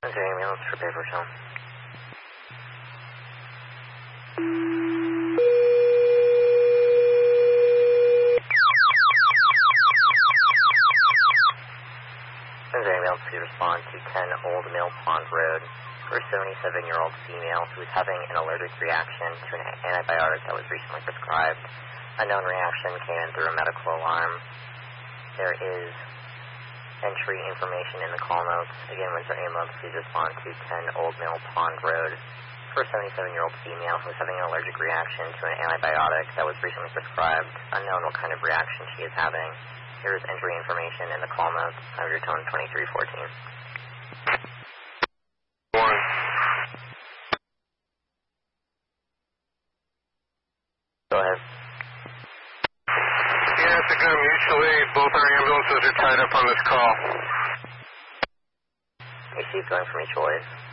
Is there ambulance for Bakersfield? Is there ambulance to respond to 10 Old Mill Pond Road for a 77-year-old female who is having an allergic reaction to an antibiotic that was recently prescribed? Unknown reaction came in through a medical alarm. There is entry information in the call notes. Again, Windsor Ambulance, please respond to 10 Old Mill Pond Road for a 77-year-old female who is having an allergic reaction to an antibiotic that was recently prescribed. Unknown what kind of reaction she is having. Here is entry information in the call notes. Have your tone 2314. Go ahead. Yeah, it's a good mutual aid. Both our ambulances are tied up on this call. AC going for mutual aid.